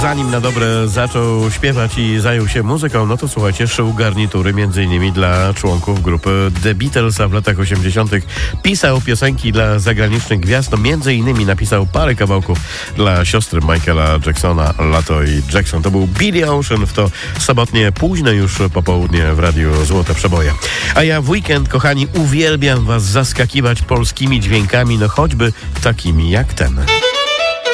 Zanim na dobre zaczął śpiewać i zajął się muzyką, no to słuchajcie, szył garnitury m.in. dla członków grupy The Beatles, a w latach 80. pisał piosenki dla zagranicznych gwiazd, no m.in. napisał parę kawałków dla siostry Michaela Jacksona, Latoi Jackson. To był Billy Ocean w to sobotnie, późne już popołudnie w Radiu Złote Przeboje. A ja w weekend, kochani, uwielbiam was zaskakiwać polskimi dźwiękami, no choćby takimi jak ten.